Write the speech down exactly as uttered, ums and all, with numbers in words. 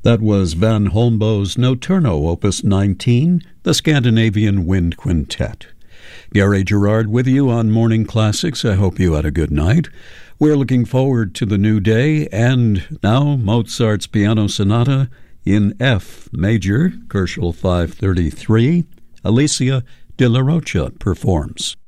That was Van Holmboe's Notturno, Opus nineteen, the Scandinavian Wind Quintet. Gary Gerard with you on Morning Classics. I hope you had a good night. We're looking forward to the new day, and now Mozart's Piano Sonata in F major, Koelschel five thirty-three. Alicia de la Rocha performs.